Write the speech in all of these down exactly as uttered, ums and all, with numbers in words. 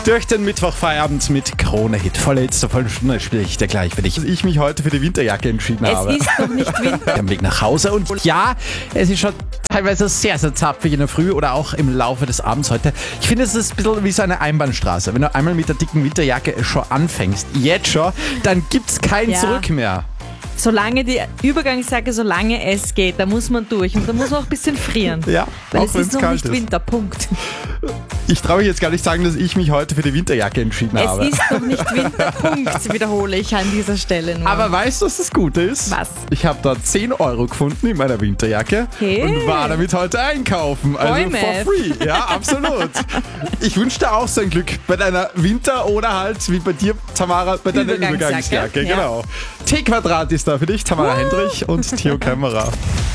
Durch den Mittwochfeierabend mit Krone-Hit. Volle Hits der vollen Stunde spiele ich dir gleich für dich. Ich mich heute für die Winterjacke entschieden es habe. Es ist noch nicht Winter. Am Weg nach Hause. Und ja, es ist schon teilweise sehr, sehr zapfig in der Früh oder auch im Laufe des Abends heute. Ich finde, es ist ein bisschen wie so eine Einbahnstraße. Wenn du einmal mit der dicken Winterjacke schon anfängst, jetzt schon, dann gibt es kein ja. Zurück mehr. Solange die Übergangsjacke, solange es geht, da muss man durch. Und da muss man auch ein bisschen frieren. Ja, weil auch es ist noch kalt nicht ist. Winter, Punkt. Ich traue mich jetzt gar nicht sagen, dass ich mich heute für die Winterjacke entschieden es habe. Es ist noch nicht Winter, Punkt, wiederhole ich an dieser Stelle nur. Aber weißt du, was das Gute ist? Was? Ich habe da zehn Euro gefunden in meiner Winterjacke hey. und war damit heute einkaufen. Also Bäume. for free. Ja, absolut. Ich wünsche dir auch so ein Glück bei deiner Winter- oder halt, wie bei dir, Tamara, bei deiner Übergangsjacke. Übergangsjacke. Ja. Genau. T-Quadrat ist da für dich, Tamara uh. Hendrich und Theo Kämmerer.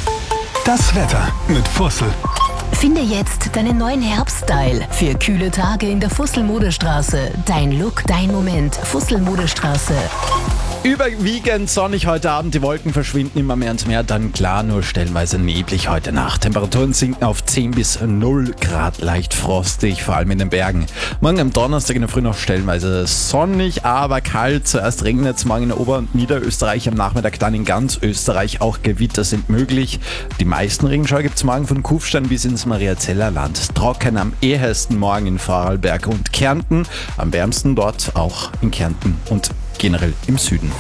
Das Wetter mit Fussel. Finde jetzt deinen neuen Herbststyle für kühle Tage in der Fussel-Modestraße. Dein Look, dein Moment. Fussel-Modestraße. Überwiegend sonnig heute Abend, die Wolken verschwinden immer mehr ins Meer, dann klar nur stellenweise neblig heute Nacht. Temperaturen sinken auf zehn bis null Grad, leicht frostig, vor allem in den Bergen. Morgen am Donnerstag in der Früh noch stellenweise sonnig, aber kalt. Zuerst regnet es morgen in Ober- und Niederösterreich, am Nachmittag dann in ganz Österreich. Auch Gewitter sind möglich. Die meisten Regenschauer gibt es morgen von Kufstein bis ins Mariazellerland. Trocken am ehesten morgen in Vorarlberg und Kärnten, am wärmsten dort auch in Kärnten und generell im Süden.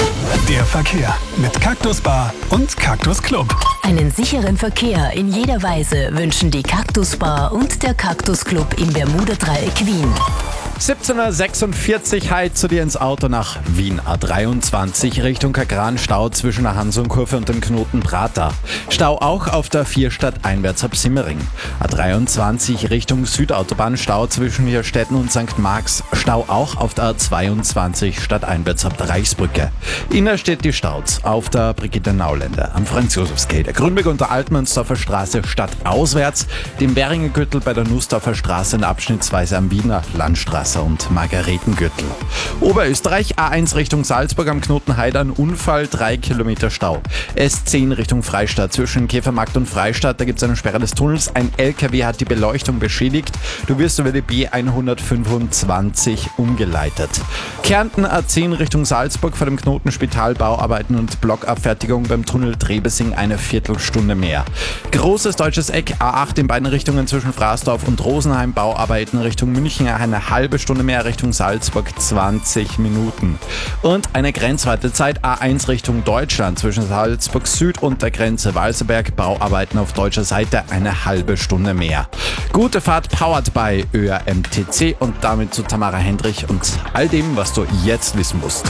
Der Verkehr mit Cactus Bar und Cactus Club. Einen sicheren Verkehr in jeder Weise wünschen die Cactus Bar und der Cactus Club im Bermuda-Dreieck Wien. siebzehn Uhr sechsundvierzig, hi zu dir ins Auto nach Wien. A dreiundzwanzig Richtung Kagran, Stau zwischen der Hansonkurve und dem Knoten Prater. Stau auch auf der vier stadteinwärts ab Simmering. A dreiundzwanzig Richtung Südautobahn, Stau zwischen Vierstetten und Sankt Marx. Stau auch auf der A zweiundzwanzig stadteinwärts ab der Reichsbrücke. Innerstedt die Staus auf der Brigitte-Naulände, am Franz-Josefs-Gate, Grünberg und der Altmannsdorfer Straße stadtauswärts, dem Beringer Gürtel bei der Nussdorfer Straße und abschnittsweise am Wiener Landstraße und Margaretengürtel. Oberösterreich A eins Richtung Salzburg am Knoten Heidern, Unfall, drei Kilometer Stau. S zehn Richtung Freistadt zwischen Käfermarkt und Freistadt, da gibt es eine Sperre des Tunnels. Ein L K W hat die Beleuchtung beschädigt. Du wirst über die B hundertfünfundzwanzig umgeleitet. Kärnten A zehn Richtung Salzburg vor dem Knoten Spitalbauarbeiten und Blockabfertigung beim Tunnel Trebesing eine Viertelstunde mehr. Großes Deutsches Eck A acht in beiden Richtungen zwischen Fraßdorf und Rosenheim, Bauarbeiten Richtung München eine halbe Stunde mehr, Richtung Salzburg zwanzig Minuten. Und eine Grenzwartezeit A eins Richtung Deutschland zwischen Salzburg Süd und der Grenze Walserberg, Bauarbeiten auf deutscher Seite eine halbe Stunde mehr. Gute Fahrt powered by Ö R M T C und damit zu Tamara Hendrich und all dem, was du jetzt wissen musst.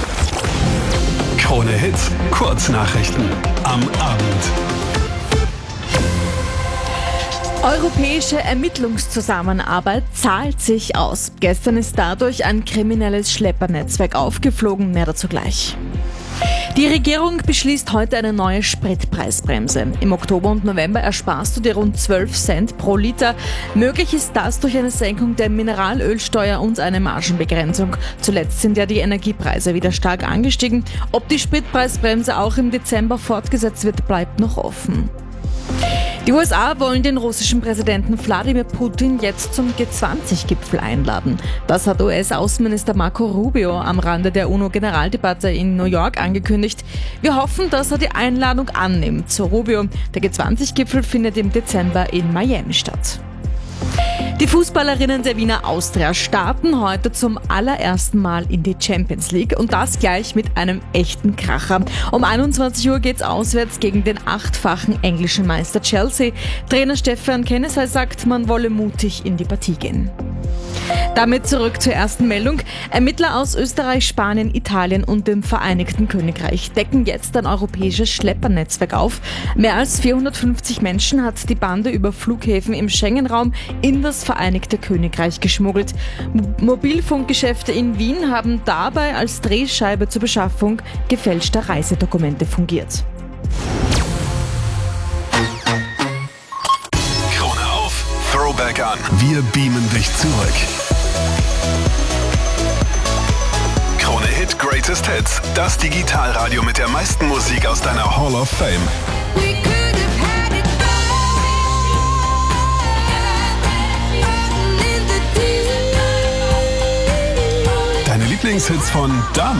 Krone Hits, Kurznachrichten am Abend. Europäische Ermittlungszusammenarbeit zahlt sich aus. Gestern ist dadurch ein kriminelles Schleppernetzwerk aufgeflogen, mehr dazu gleich. Die Regierung beschließt heute eine neue Spritpreisbremse. Im Oktober und November ersparst du dir rund zwölf Cent pro Liter. Möglich ist das durch eine Senkung der Mineralölsteuer und eine Margenbegrenzung. Zuletzt sind ja die Energiepreise wieder stark angestiegen. Ob die Spritpreisbremse auch im Dezember fortgesetzt wird, bleibt noch offen. Die U S A wollen den russischen Präsidenten Wladimir Putin jetzt zum G zwanzig Gipfel einladen. Das hat U S-Außenminister Marco Rubio am Rande der UNO-Generaldebatte in New York angekündigt. Wir hoffen, dass er die Einladung annimmt, so Rubio. Der G zwanzig Gipfel findet im Dezember in Miami statt. Die Fußballerinnen der Wiener Austria starten heute zum allerersten Mal in die Champions League und das gleich mit einem echten Kracher. Um einundzwanzig Uhr geht's auswärts gegen den achtfachen englischen Meister Chelsea. Trainer Stefan Kennesey sagt, man wolle mutig in die Partie gehen. Damit zurück zur ersten Meldung. Ermittler aus Österreich, Spanien, Italien und dem Vereinigten Königreich decken jetzt ein europäisches Schleppernetzwerk auf. Mehr als vierhundertfünfzig Menschen hat die Bande über Flughäfen im Schengen-Raum in das Vereinigte Königreich geschmuggelt. Mobilfunkgeschäfte in Wien haben dabei als Drehscheibe zur Beschaffung gefälschter Reisedokumente fungiert. Krone auf, Throwback an. Wir beamen dich zurück. Krone Hit Greatest Hits. Das Digitalradio mit der meisten Musik aus deiner Hall of Fame. Lieblingshits von damals.